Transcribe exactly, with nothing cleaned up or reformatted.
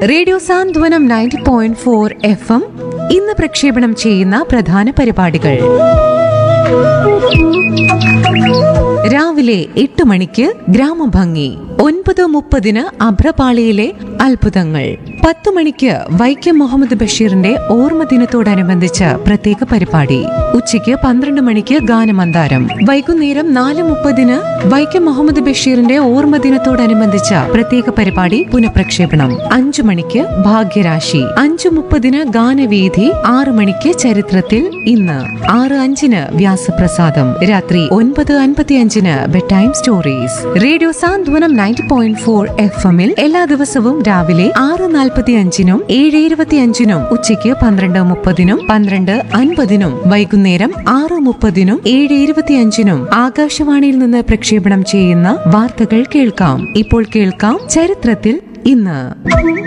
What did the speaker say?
Radio സാന്ത്വനം ninety point four F M ഇന്ന് പ്രക്ഷേപണം ചെയ്യുന്ന പ്രധാന പരിപാടികൾ. രാവിലെ എട്ട് മണിക്ക് ഗ്രാമഭംഗി, ഒൻപത് മുപ്പതിന് അഭ്രപാളിയിലെ അത്ഭുതങ്ങൾ, പത്തു മണിക്ക് വൈക്കം മുഹമ്മദ് ബഷീറിന്റെ ഓർമ്മ ദിനത്തോടനുബന്ധിച്ച് പ്രത്യേക പരിപാടി, ഉച്ചയ്ക്ക് പന്ത്രണ്ട് മണിക്ക് ഗാനമന്താരം, വൈകുന്നേരം നാല് മുപ്പതിന് വൈക്കം മുഹമ്മദ് ബഷീറിന്റെ ഓർമ്മ ദിനത്തോടനുബന്ധിച്ച് പ്രത്യേക പരിപാടി പുനഃപ്രക്ഷേപണം, അഞ്ചു മണിക്ക് ഭാഗ്യരാശി, അഞ്ചു മുപ്പതിന് ഗാനവേദി, ആറു മണിക്ക് ചരിത്രത്തിൽ ഇന്ന്, ആറ് അഞ്ചിന് വ്യാസപ്രസാദം, രാത്രി ഒൻപത് അൻപത്തി അഞ്ചിന് ബെഡ് ടൈം സ്റ്റോറീസ്. റേഡിയോ സാന്ത്വനം നയൻറ്റി പോയിന്റ് ഫോർ എഫ് എമ്മിൽ എല്ലാ ദിവസവും രാവിലെ ആറ് നാൽപ്പത്തി അഞ്ചിനും ഏഴ് ഇരുപത്തി അഞ്ചിനും ഉച്ചയ്ക്ക് പന്ത്രണ്ട് മുപ്പതിനും പന്ത്രണ്ട് അൻപതിനും വൈകുന്നേരം ആറ് മുപ്പതിനും ഏഴ് ഇരുപത്തി അഞ്ചിനും ആകാശവാണിയിൽ നിന്ന് പ്രക്ഷേപണം ചെയ്യുന്ന വാർത്തകൾ കേൾക്കാം. ഇപ്പോൾ കേൾക്കാം ചരിത്രത്തിൽ ഇന്ന്.